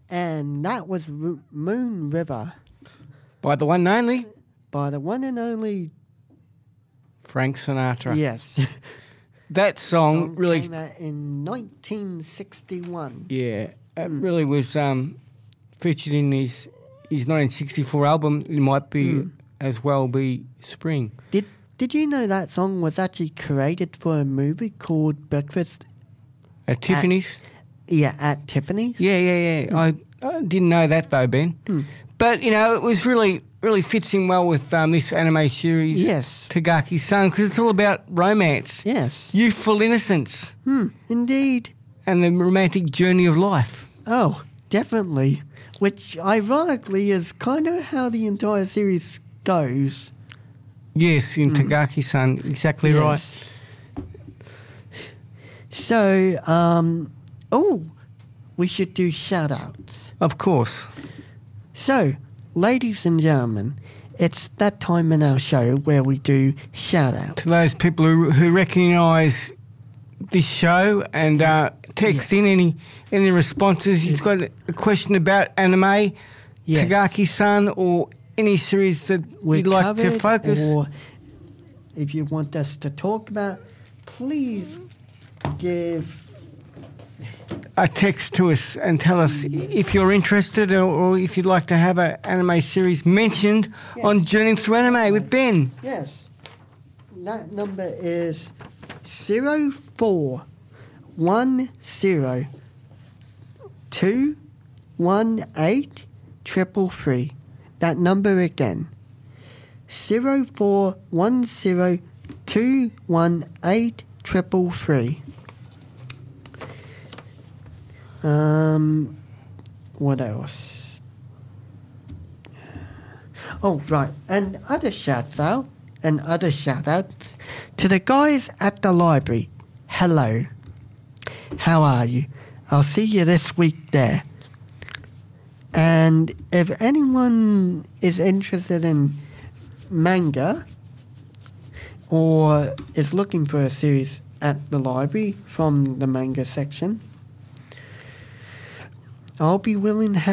And that was Moon River By the one and only by the one and only... Frank Sinatra. Yes. That song really... came out in 1961. Yeah, it really was featured in his 1964 album. It might be as well be Spring. Did you know that song was actually created for a movie called Breakfast... At Tiffany's? at Tiffany's? Yeah. I didn't know that though, Ben. But, it was really fits in well with this anime series, Yes. Tagaki-san, because it's all about romance. Yes. Youthful innocence. Indeed. And the romantic journey of life. Oh, definitely. Which, ironically, is kind of how the entire series goes. Yes, in Tagaki-san, exactly right. So, we should do shout-outs. Of course. So, ladies and gentlemen, it's that time in our show where we do shout-outs. To those people who recognise this show and text in any responses. You've got a question about anime, Tagaki-san, or any series that you'd like to focus. Or if you want us to talk about, please give a text to us and tell us if you're interested or if you'd like to have an anime series mentioned on Journeying Through Anime with Ben. Yes. That number is 0410-218-333. That number again. 0410-218-333. What else? Oh, right. And other shout-outs to the guys at the library. Hello. How are you? I'll see you this week there. And if anyone is interested in manga or is looking for a series at the library from the manga section, I'll be willing to